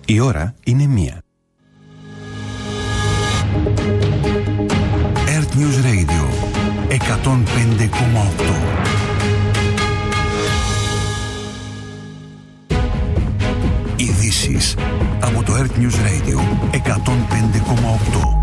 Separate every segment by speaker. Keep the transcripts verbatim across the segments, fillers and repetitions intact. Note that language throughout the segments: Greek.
Speaker 1: Η ώρα είναι μία.
Speaker 2: Earth News Radio εκατόν πέντε κόμμα οκτώ. Ειδήσεις από το Earth News Radio εκατόν πέντε κόμμα οκτώ.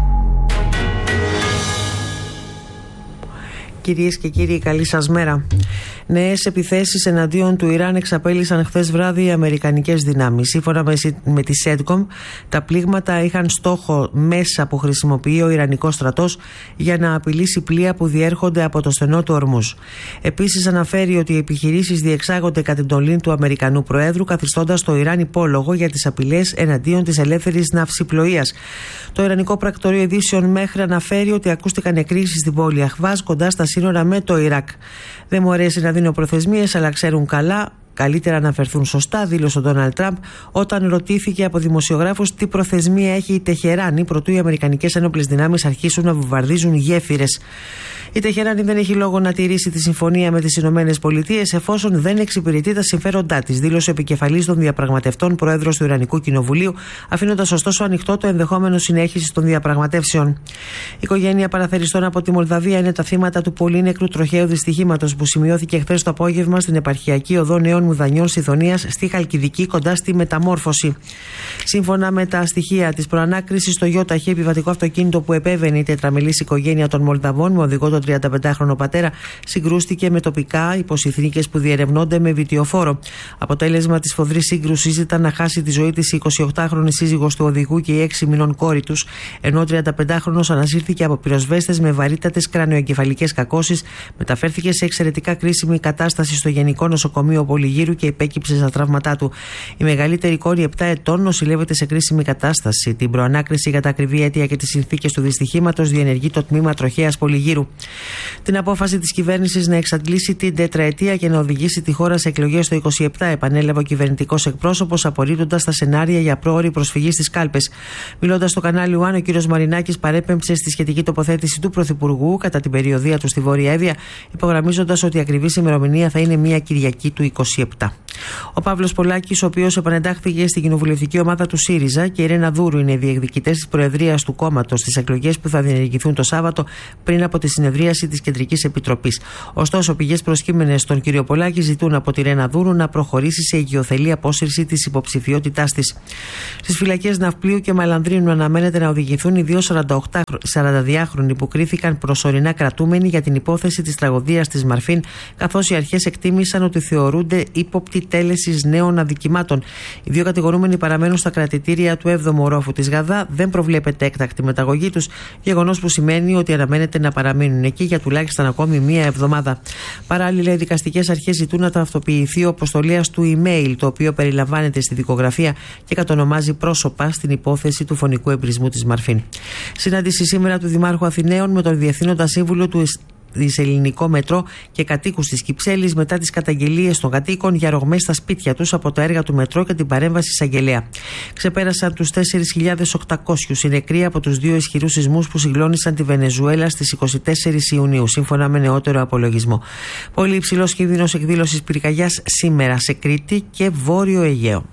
Speaker 3: Κυρίες και κύριοι, καλή σας μέρα. Νέες επιθέσεις εναντίον του Ιράν εξαπέλυσαν χθες βράδυ οι αμερικανικές δυνάμεις. Σύμφωνα με τη ΣΕΝΤΚΟΜ, τα πλήγματα είχαν στόχο μέσα που χρησιμοποιεί ο Ιρανικός στρατός για να απειλήσει πλοία που διέρχονται από το στενό του Ορμούζ. Επίσης, αναφέρει ότι οι επιχειρήσεις διεξάγονται κατ' εντολή του Αμερικανού Προέδρου, καθιστώντας το Ιράν υπόλογο για τις απειλές εναντίον της ελεύθερης ναυσιπλοείας. Το Ιρανικό Πρακτορείο Ειδήσεων μέχρι αναφέρει ότι ακούστηκαν εκρήξεις στην πόλη Αχβάζ, κοντά στα σύνορα με το Ιράκ. Δεν μου αρέσει να δίνω προθεσμίες, αλλά ξέρουν καλά. Καλύτερα να αναφερθούν σωστά, δήλωσε ο Ντόναλντ Τραμπ όταν ρωτήθηκε από δημοσιογράφους τι προθεσμία έχει η Τεχεράνη προτού οι αμερικανικές ένοπλες δυνάμεις αρχίσουν να βομβαρδίζουν γέφυρες. Η Τεχεράνη δεν έχει λόγο να τηρήσει τη συμφωνία με τις Ηνωμένες Πολιτείες εφόσον δεν εξυπηρετεί τα συμφέροντά της, δήλωσε ο επικεφαλής των διαπραγματευτών, πρόεδρος του Ιρανικού Κοινοβουλίου, αφήνοντας ωστόσο ανοιχτό το ενδεχόμενο συνέχιση των διαπραγματεύσεων. Η οικογένεια παραθεριστών από τη Μολδαβία είναι τα θύματα του πολύ νεκρού τροχαίου δυστυχήματος που σημειώθηκε χθες το απόγευμα στην επαρχιακή οδό Νέων Μουδανιών Σιδωνίας στη Χαλκιδική, κοντά στη Μεταμόρφωση. Σύμφωνα με τα στοιχεία της προανάκρισης, το γιοταχή επιβατικό αυτοκίνητο που επέβαινε η τετραμελής οικογένεια των Μολδαβών με οδηγό τον τριανταπεντάχρονο πατέρα συγκρούστηκε με τοπικά υποσυνθήκες που διερευνώνται με βιτιοφόρο. Αποτέλεσμα της σφοδρής σύγκρουσης ήταν να χάσει τη ζωή της η εικοσιοκτάχρονη σύζυγος του οδηγού και η έξι μηνών κόρη τους, ενώ ο τριανταπεντάχρονος ανασύρθηκε από πυροσβέστες με βαρύτατες κρανιοεγκεφαλικές κακώσεις, μεταφέρθηκε σε εξαιρετικά κρίσιμη κατάσταση στο Γενικό Νοσοκομείο Πολυγύρου και υπέκυψε στα τραύματά του. Η μεγαλύτερη κόρη, επτά ετών, νοσηλεύεται σε κρίσιμη κατάσταση. Την προανάκριση για τα ακριβή αίτια και τις συνθήκες του δυστυχήματος διενεργεί το τμήμα τροχέας Πολυγύρου. Την απόφαση της κυβέρνησης να εξαντλήσει την τετραετία και να οδηγήσει τη χώρα σε εκλογές το είκοσι επτά επανέλαβε ο κυβερνητικός εκπρόσωπος, απορρίπτοντας τα σενάρια για πρόωρη προσφυγή στις κάλπες. Μιλώντας στο κανάλι One, ο κ. Μαρινάκης παρέπεμψε στη σχετική τοποθέτηση του Πρωθυπουργού κατά την περιοδεία του στη Βόρεια Εύβοια, υπογραμμίζοντας ότι η ακριβής ημερομηνία θα είναι μια Κυριακή του είκοσι επτά. Ο Παύλος Πολάκης, ο οποίος επανεντάχθηκε στην κοινοβουλευτική ομάδα του ΣΥΡΙΖΑ, και η Ρένα Δούρου είναι οι διεκδικητές της προεδρίας του κόμματος στις εκλογές που θα διενεργηθούν το Σάββατο πριν από τη συνεδρίαση της Κεντρικής Επιτροπής. Ωστόσο, πηγές προσκύμενες στον κύριο Πολάκη ζητούν από τη Ρένα Δούρου να προχωρήσει σε οικειοθελή απόσυρση της υποψηφιότητάς της. Στις φυλακές Ναυπλίου και Μαλανδρίνου αναμένεται να οδηγηθούν οι δύο σαρανταδυάχρονοι που κρίθηκαν προσωρινά κρατούμενοι για την υπόθεση της τραγωδίας της Μαρφίν, καθώς οι αρχές εκτίμησαν ότι θεωρούνται ύποπτοι τέλεσης νέων αδικημάτων. Οι δύο κατηγορούμενοι παραμένουν στα κρατητήρια του έβδομου ορόφου της Γαδά, δεν προβλέπεται έκτακτη μεταγωγή τους, γεγονός που σημαίνει ότι αναμένεται να παραμείνουν εκεί για τουλάχιστον ακόμη μία εβδομάδα. Παράλληλα, οι δικαστικές αρχές ζητούν να ταυτοποιηθεί ο αποστολέας του email, το οποίο περιλαμβάνεται στη δικογραφία και κατονομάζει πρόσωπα στην υπόθεση του φωνικού εμπρισμού της Μαρφίν. Συνάντηση σήμερα του Δημάρχου Αθηναίων με τον Διευθύνοντα Σύμβουλο του της Ελληνικό Μετρό και κατοίκους της Κυψέλης μετά τις καταγγελίες των κατοίκων για ρογμές στα σπίτια τους από τα έργα του Μετρό και την παρέμβαση εισαγγελέα. Ξεπέρασαν τους τέσσερις χιλιάδες οκτακόσιους οι νεκροί από τους δύο ισχυρούς σεισμούς που συγκλώνησαν τη Βενεζουέλα στις είκοσι τέσσερις Ιουνίου, σύμφωνα με νεότερο απολογισμό. Πολύ υψηλός κίνδυνος εκδήλωσης πυρκαγιάς σήμερα σε Κρήτη και Βόρειο Αιγαίο.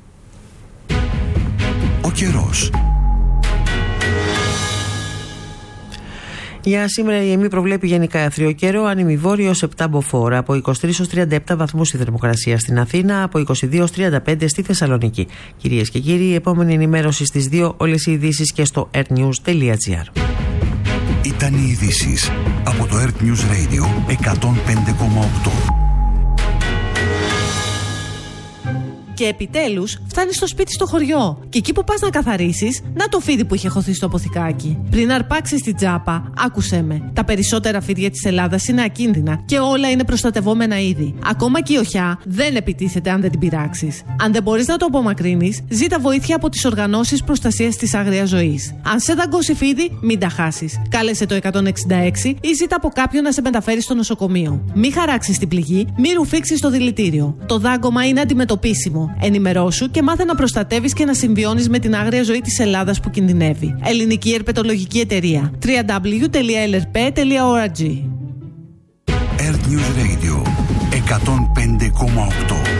Speaker 2: Ο καιρός.
Speaker 3: Για σήμερα η ΕΜΗ προβλέπει γενικά αιθρίο καιρό, ανημιβόρειο ως επτά μποφόρ, από είκοσι τρεις ως τριάντα επτά βαθμούς η θερμοκρασία στην Αθήνα, από είκοσι δύο ως τριάντα πέντε στη Θεσσαλονίκη. Κυρίες και κύριοι, η επόμενη ενημέρωση στις δύο, όλες οι ειδήσεις και στο earthnews τελεία gr.
Speaker 2: Ήταν οι ειδήσεις από το Earth News Radio εκατόν πέντε κόμμα οκτώ.
Speaker 4: Και επιτέλους φτάνεις στο σπίτι στο χωριό. Και εκεί που πας να καθαρίσεις, να το φίδι που είχε χωθεί στο αποθηκάκι. Πριν αρπάξεις την τσάπα, άκουσέ με. Τα περισσότερα φίδια της Ελλάδας είναι ακίνδυνα και όλα είναι προστατευόμενα είδη. Ακόμα και η οχιά δεν επιτίθεται αν δεν την πειράξεις. Αν δεν μπορείς να το απομακρύνεις, ζήτα βοήθεια από τις οργανώσεις προστασίας της άγριας ζωής. Αν σε δαγκώσει φίδι, μην τα χάσεις. Κάλεσε το εκατόν εξήντα έξι ή ζήτα από κάποιον να σε μεταφέρει στο νοσοκομείο. Μην χαράξεις την πληγή, μην ρουφήξεις το δηλητήριο. Το δάγκωμα είναι αντιμετωπίσιμο. Ενημερώσου και μάθε να προστατεύεις και να συμβιώνεις με την άγρια ζωή της Ελλάδας που κινδυνεύει. Ελληνική Ερπετολογική Εταιρεία. double-u double-u double-u τελεία ελ αρ πι τελεία org.
Speaker 2: Earth News Radio εκατόν πέντε κόμμα οκτώ.